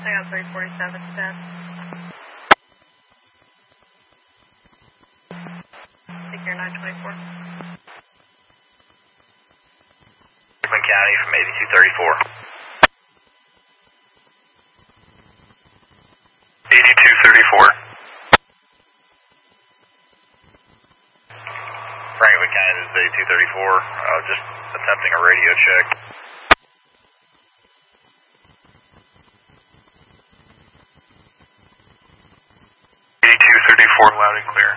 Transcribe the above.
I got 347 10. Figure 924. Franklin County from 8234. 8234. Franklin County, this is 8234. Just attempting a radio check. 8234, loud and clear.